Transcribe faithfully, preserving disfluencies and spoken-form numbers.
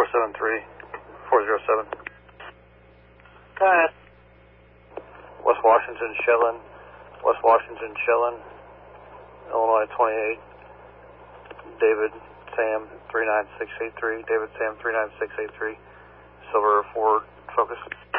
seven three, four zero seven. Go ahead. West Washington, Shetland. West Washington, Shetland. Illinois twenty-eight. David, Sam, three nine six eight three. David, Sam, three nine six eight three. Silver Ford, Focus.